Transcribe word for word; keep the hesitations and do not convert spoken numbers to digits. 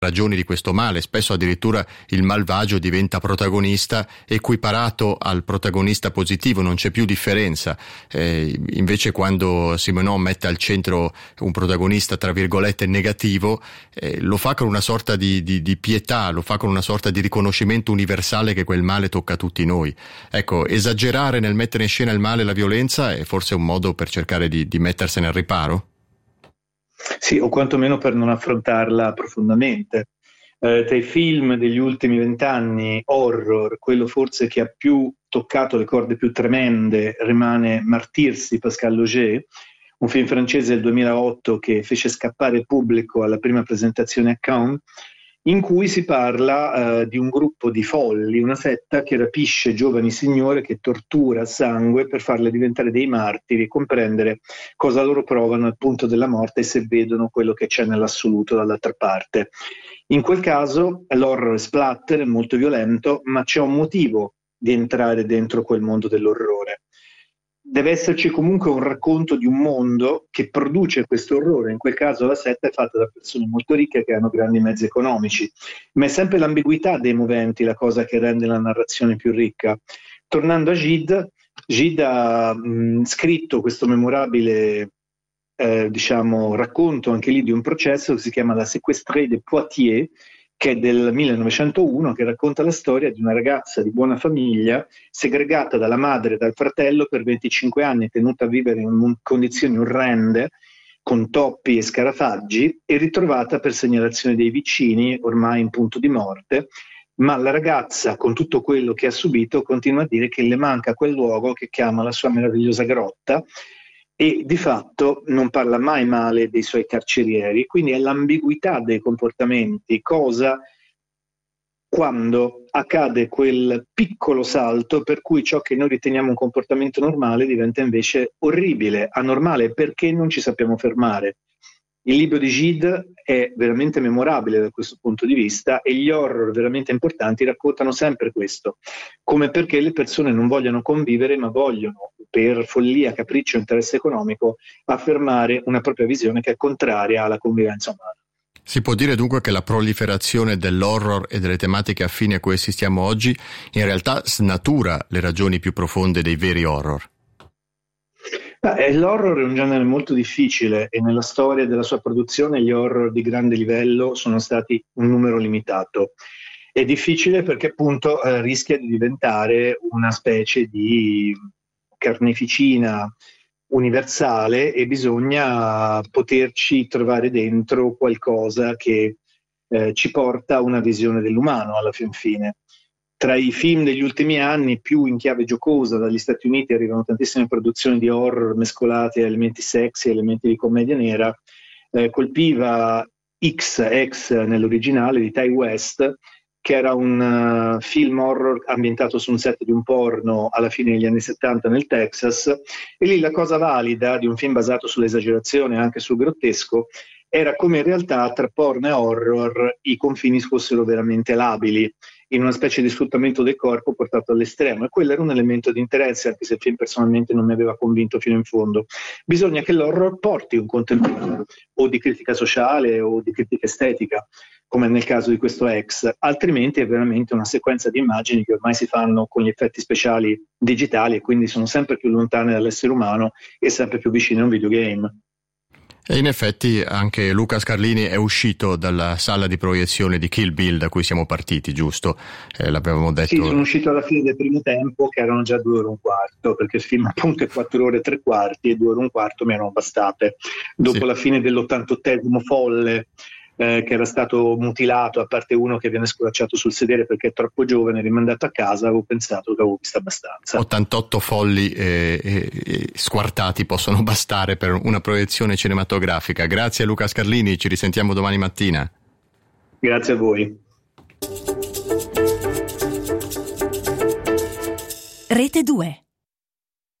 ragioni di questo male. Spesso addirittura il malvagio diventa protagonista, equiparato al protagonista positivo, non c'è più differenza. Eh, invece quando Simenon mette al centro un protagonista tra virgolette negativo, eh, lo fa con una sorta di, di, di pietà, lo fa con una sorta di riconoscimento universale che quel male tocca a tutti noi. Ecco, esagerare nel mettere in scena il male e la violenza è forse un modo per cercare di, di mettersene al riparo? Sì, o quantomeno per non affrontarla profondamente. Eh, tra i film degli ultimi vent'anni, horror, quello forse che ha più toccato le corde più tremende rimane Martyrs di Pascal Laugier, un film francese del duemilaotto che fece scappare il pubblico alla prima presentazione a Cannes, in cui si parla eh, di un gruppo di folli, una setta che rapisce giovani signore, che tortura a sangue per farle diventare dei martiri e comprendere cosa loro provano al punto della morte e se vedono quello che c'è nell'assoluto dall'altra parte. In quel caso l'horror è splatter, è molto violento, ma c'è un motivo di entrare dentro quel mondo dell'orrore. Deve esserci comunque un racconto di un mondo che produce questo orrore. In quel caso la setta è fatta da persone molto ricche che hanno grandi mezzi economici, ma è sempre l'ambiguità dei moventi la cosa che rende la narrazione più ricca. Tornando a Gide, Gide ha mh, scritto questo memorabile eh, diciamo, racconto anche lì di un processo che si chiama La Séquestrée de Poitiers, che è del millenovecentouno, che racconta la storia di una ragazza di buona famiglia segregata dalla madre e dal fratello per venticinque anni, tenuta a vivere in condizioni orrende, con toppi e scarafaggi, e ritrovata per segnalazione dei vicini, ormai in punto di morte. Ma la ragazza, con tutto quello che ha subito, continua a dire che le manca quel luogo che chiama la sua meravigliosa grotta, e di fatto non parla mai male dei suoi carcerieri. Quindi è l'ambiguità dei comportamenti, cosa quando accade quel piccolo salto per cui ciò che noi riteniamo un comportamento normale diventa invece orribile, anormale, perché non ci sappiamo fermare. Il libro di Gide è veramente memorabile da questo punto di vista, e gli horror veramente importanti raccontano sempre questo, come perché le persone non vogliono convivere, ma vogliono, per follia, capriccio, interesse economico, affermare una propria visione che è contraria alla convivenza umana. Si può dire dunque che la proliferazione dell'horror e delle tematiche affini a cui assistiamo oggi in realtà snatura le ragioni più profonde dei veri horror? Beh, l'horror è un genere molto difficile, e nella storia della sua produzione gli horror di grande livello sono stati un numero limitato. È difficile perché appunto eh, rischia di diventare una specie di carneficina universale, e bisogna poterci trovare dentro qualcosa che eh, ci porta a una visione dell'umano alla fin fine. Tra i film degli ultimi anni, più in chiave giocosa, dagli Stati Uniti arrivano tantissime produzioni di horror mescolate a elementi sexy, elementi di commedia nera. Eh, colpiva X X nell'originale di Ty West, che era un uh, film horror ambientato su un set di un porno alla fine degli anni settanta nel Texas, e lì la cosa valida di un film basato sull'esagerazione e anche sul grottesco era come in realtà tra porno e horror i confini fossero veramente labili, in una specie di sfruttamento del corpo portato all'estremo, e quello era un elemento di interesse, anche se il film personalmente non mi aveva convinto fino in fondo. Bisogna che l'horror porti un contenuto o di critica sociale o di critica estetica, come nel caso di questo X, altrimenti è veramente una sequenza di immagini che ormai si fanno con gli effetti speciali digitali, e quindi sono sempre più lontane dall'essere umano e sempre più vicine a un videogame. E in effetti anche Luca Scarlini è uscito dalla sala di proiezione di Kill Bill da cui siamo partiti, giusto? Eh, l'avevamo detto. Sì, sono uscito alla fine del primo tempo, che erano già due ore e un quarto, perché il film appunto è quattro ore e tre quarti, e due ore e un quarto mi erano bastate. Dopo sì. La fine dell'ottantottesimo folle, eh, che era stato mutilato, a parte uno che viene sculacciato sul sedere perché è troppo giovane, rimandato a casa, avevo pensato che avevo visto abbastanza. ottantotto folli e, e, e squartati possono bastare per una proiezione cinematografica. Grazie a Luca Scarlini, ci risentiamo domani mattina. Grazie a voi. Rete due.